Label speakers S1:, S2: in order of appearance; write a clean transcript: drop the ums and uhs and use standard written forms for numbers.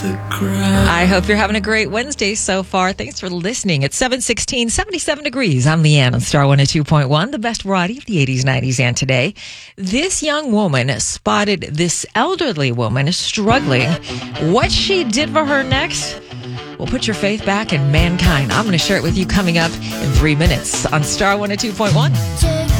S1: I hope you're having a great Wednesday so far. Thanks for listening. It's 7:16, 77 degrees. I'm Leanne on Star 102.1, the best variety of the 80s, 90s, and today. This young woman spotted this elderly woman struggling. What she did for her next? Well, put your faith back in mankind. I'm going to share it with you coming up in 3 minutes on Star 102.1.